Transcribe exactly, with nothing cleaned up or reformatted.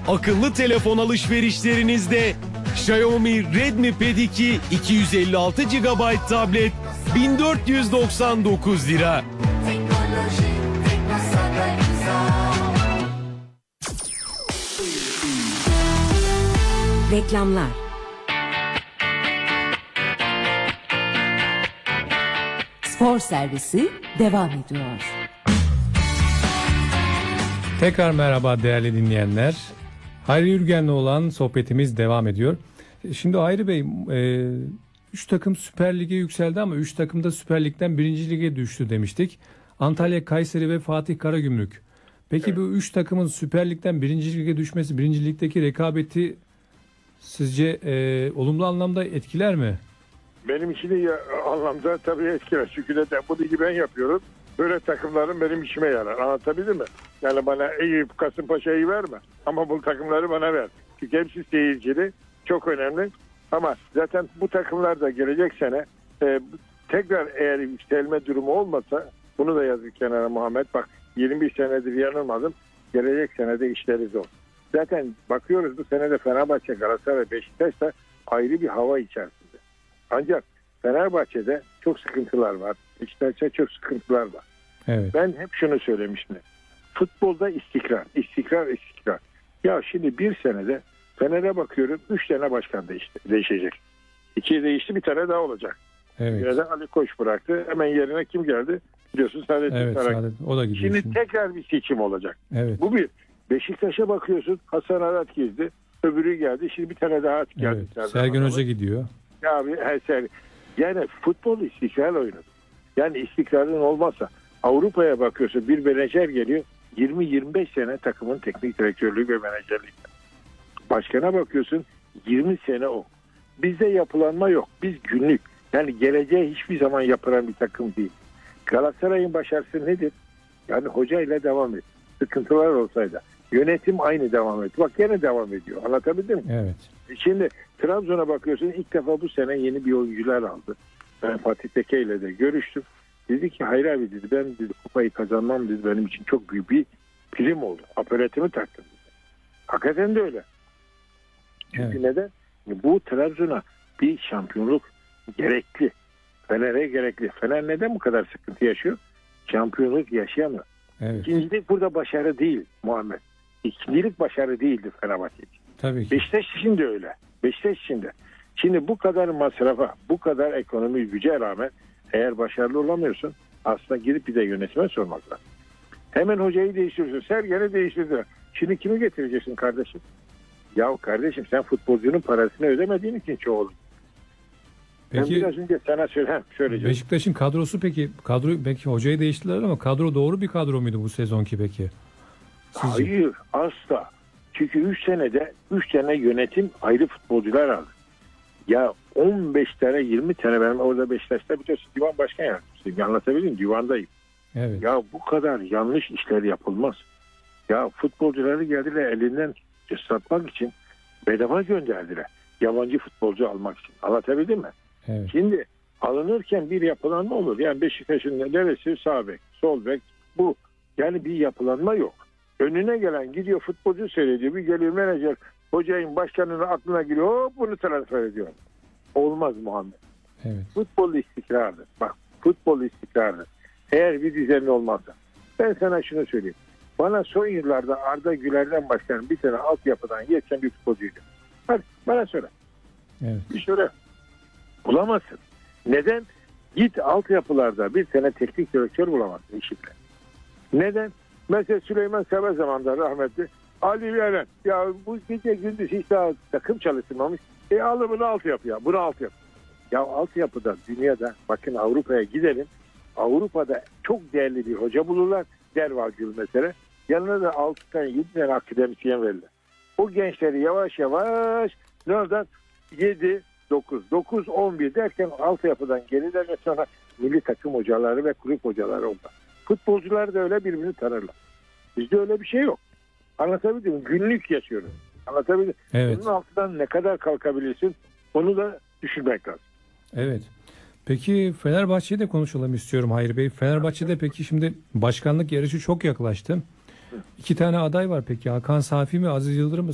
Akıllı telefon alışverişlerinizde Xiaomi Redmi Pad iki iki yüz elli altı gigabayt tablet bin dört yüz doksan dokuz lira. Teknoloji, Teknosa'da imza. Reklamlar. Spor servisi devam ediyor. Tekrar merhaba değerli dinleyenler. Hayri Ürgen'le olan sohbetimiz devam ediyor. Şimdi Hayri Bey, üç takım Süper Lig'e yükseldi ama üç takım da Süper Lig'den birinci Lig'e düştü demiştik. Antalya, Kayseri ve Fatih Karagümrük. Peki evet, bu üç takımın Süper Lig'den birinci Lig'e düşmesi birinci Lig'deki rekabeti sizce e, olumlu anlamda etkiler mi? Benim için de anlamda tabii etkiler. Çünkü neden? Bu ligi ben yapıyorum. Böyle takımların benim işime yarar. Anlatabildim mi? Yani bana Eyüp, Kasımpaşa'yı verme. Ama bu takımları bana ver. Çünkü hepsi seyircili. Çok önemli. Ama zaten bu takımlar da gelecek sene e, tekrar eğer yükselme durumu olmasa, bunu da yazık kenara Muhammed. Bak yirmi bir senedir yanılmadım. Gelecek sene de işleri zor. Zaten bakıyoruz bu sene de Fenerbahçe, Galatasaray ve Beşiktaş da ayrı bir hava içerisinde. Ancak Fenerbahçe'de çok sıkıntılar var. Beşiktaş'ta çok sıkıntılar var. Evet. Ben hep şunu söylemiştim. Futbolda istikrar, istikrar, istikrar. Ya şimdi bir senede Fener'e bakıyorum, üç tane başkan değişti, değişecek. İki değişti, bir tane daha olacak. Evet. Yine de Ali Koç bıraktı. Hemen yerine kim geldi? Biliyorsun Saadettin Evet, Saran. Saadet, o da gidiyor. Şimdi, şimdi tekrar bir seçim olacak. Evet. Bu bir. Beşiktaş'a bakıyorsun, Hasan Arat girdi. Öbürü geldi. Şimdi bir tane daha geldi. Evet. Sergen Hoca gidiyor. Ya abi, her Sergen. Yani futbol istikrar oyunu. Yani istikrarın olmazsa Avrupa'ya bakıyorsun, bir menajer geliyor. yirmi yirmi beş sene takımın teknik direktörlüğü ve menajerliği. Başkana bakıyorsun, yirmi sene o. Bizde yapılanma yok. Biz günlük. Yani geleceğe hiçbir zaman yapılan bir takım değil. Galatasaray'ın başarısı nedir? Yani hocayla devam et. Sıkıntılar olsaydı. Yönetim aynı devam etti. Bak gene devam ediyor. Anlatabildim mi? Evet. Şimdi Trabzon'a bakıyorsun, ilk defa bu sene yeni bir oyuncular aldı. Ben Fatih Teke ile de görüştüm. Dedi ki hayır abi dedi, ben dedi, kupayı kazanmam dedi, benim için çok büyük bir prim oldu. Aparatımı taktım dedi. Hakikaten de öyle. Çünkü Evet. neden? Bu Trabzon'a bir şampiyonluk gerekli. Fener'e gerekli. Fener neden bu kadar sıkıntı yaşıyor? Şampiyonluk yaşayamıyor. Evet. İkincilik burada başarı değil Muhammed. İkincilik başarı değildir Fenerbahçe için. Tabii ki. Beşiktaş için de öyle. Beşiktaş için de. Şimdi bu kadar masrafa, bu kadar ekonomi güce rağmen eğer başarılı olamıyorsun, aslında gidip bir de yönetime sormak lazım. Hemen hocayı değiştiriyorsun. Sergen'i değiştirdiler. Şimdi kimi getireceksin kardeşim? Ya kardeşim, sen futbolcunun parasını ödemediğin için çoğu. Peki, ben biraz önce sana söyleyeyim. söyleyeceğim. Beşiktaş'ın kadrosu peki, kadro belki hocayı değiştirdiler ama kadro doğru bir kadro muydu bu sezonki peki? Sizce? Hayır, asla. Çünkü üç senede üç tane yönetim ayrı futbolcular aldı. Ya on beş tane yirmi tane, benim orada Beşiktaş'ta biliyorsun divan başkan yardımcısıyım. Anlatabildim mi? Divandayım. Evet. Ya bu kadar yanlış işler yapılmaz. Ya futbolcuları geldiler elinden satmak için bedava gönderdiler. Yabancı futbolcu almak için. Anlatabildim mi? Evet. Şimdi alınırken bir yapılanma olur. Yani Beşiktaş'ın neresi? Sağ bek, sol bek, bu. Yani bir yapılanma yok. Önüne gelen gidiyor futbolcu seyrediyor. Bir geliyor menajer hocayın başkanının aklına giriyor. Hop bunu transfer ediyor. Olmaz Muhammed. Evet. Futbol istikrardır. Bak futbol istikrardır. Eğer bir düzenli olmazsa. Ben sana şunu söyleyeyim. Bana son yıllarda Arda Güler'den başlayan bir tane altyapıdan yetişen bir futbolcuydu. Hadi bana söyle. Evet. Bir söyle. Bulamazsın. Neden? Git altyapılarda bir tane teknik direktör bulamazsın işitle. Neden? Mesela Süleyman Sebe zamanında rahmetli Ali Yeren, ya bu gece gündüz hiç daha takım çalıştırmamış. E alın bunu altyapı ya. Bunu altyapı. Ya altyapıda dünyada, bakın Avrupa'ya gidelim. Avrupa'da çok değerli bir hoca bulurlar. Dervacıl mesela. Yanına da altı tane yedi tane akademisyen verirler. O gençleri yavaş yavaş nereden yedi dokuz dokuz on bir derken altyapıdan gelirler ve sonra milli takım hocaları ve kulüp hocaları oldu. Futbolcular da öyle birbirini tanırlar. Bizde öyle bir şey yok. Anlatabildim mi? Günlük yaşıyoruz. Anlatabildim. Evet. Bunun altından ne kadar kalkabilirsin onu da düşünmek lazım. Evet. Peki Fenerbahçe'yi de konuşalım istiyorum Hayri Bey. Fenerbahçe'de peki şimdi başkanlık yarışı çok yaklaştı. İki tane aday var peki. Hakan Safi mi, Aziz Yıldırım mı?